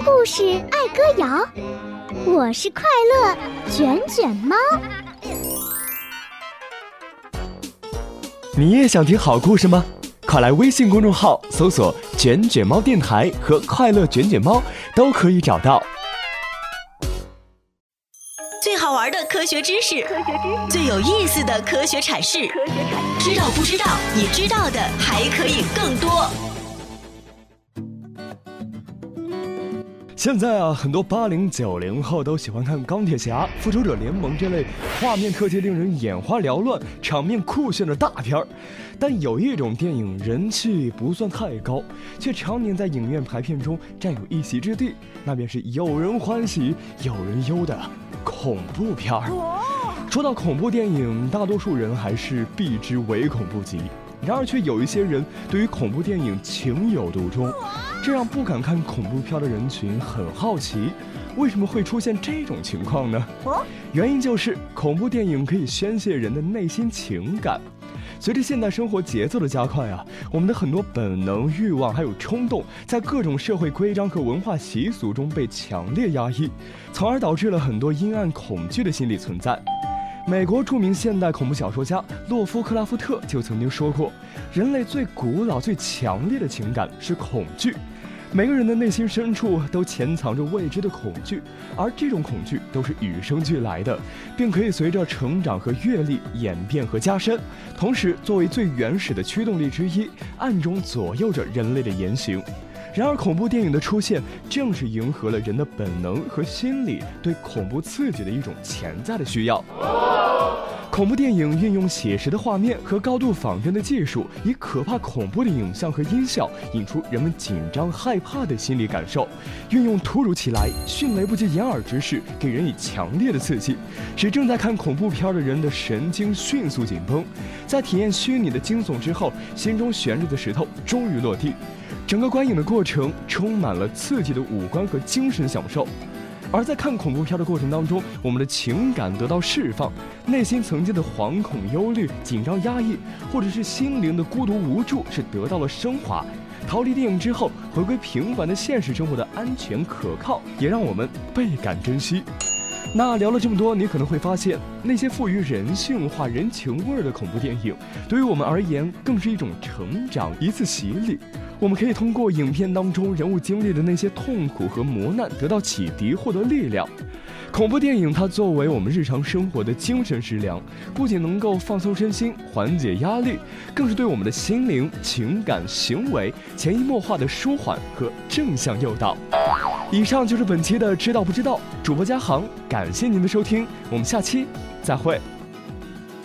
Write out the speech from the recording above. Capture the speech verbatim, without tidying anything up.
故事爱歌谣，我是快乐卷卷猫。 你也想听好故事吗？快来微信公众号搜索卷卷猫电台和快乐卷卷猫，都可以找到。 最好玩的科学知识，最有意思的科学阐释，知道不知道？你知道的还可以更多。 现在啊，很多八零九零后都喜欢看钢铁侠、复仇者联盟这类画面特技令人眼花缭乱、场面酷炫的大片儿。但有一种电影人气不算太高，却常年在影院排片中占有一席之地，那便是有人欢喜有人忧的恐怖片儿。说到恐怖电影，大多数人还是避之唯恐不及。然而却有一些人对于恐怖电影情有独钟，这让不敢看恐怖片的人群很好奇，为什么会出现这种情况呢？原因就是恐怖电影可以宣泄人的内心情感。随着现代生活节奏的加快啊，我们的很多本能、欲望还有冲动，在各种社会规章和文化习俗中被强烈压抑，从而导致了很多阴暗恐惧的心理存在。美国著名现代恐怖小说家洛夫克拉夫特就曾经说过，人类最古老最强烈的情感是恐惧，每个人的内心深处都潜藏着未知的恐惧，而这种恐惧都是与生俱来的，并可以随着成长和阅历演变和加深，同时作为最原始的驱动力之一，暗中左右着人类的言行。然而恐怖电影的出现正是迎合了人的本能和心理对恐怖刺激的一种潜在的需要。恐怖电影运用写实的画面和高度仿真的技术，以可怕恐怖的影像和音效引出人们紧张害怕的心理感受，运用突如其来、迅雷不及掩耳之势给人以强烈的刺激，使正在看恐怖片的人的神经迅速紧绷，在体验虚拟的惊悚之后，心中悬着的石头终于落地。整个观影的过程充满了刺激的五官和精神享受，而在看恐怖片的过程当中，我们的情感得到释放，内心曾经的惶恐、忧虑、紧张、压抑，或者是心灵的孤独无助是得到了升华。逃离电影之后，回归平凡的现实生活的安全可靠，也让我们倍感珍惜。那聊了这么多，你可能会发现，那些富于人性化、人情味的恐怖电影，对于我们而言，更是一种成长，一次洗礼。我们可以通过影片当中人物经历的那些痛苦和磨难得到启迪，获得力量。恐怖电影它作为我们日常生活的精神食粮，不仅能够放松身心、缓解压力，更是对我们的心灵、情感、行为潜移默化的舒缓和正向诱导。以上就是本期的知道不知道，主播嘉航，感谢您的收听，我们下期再会。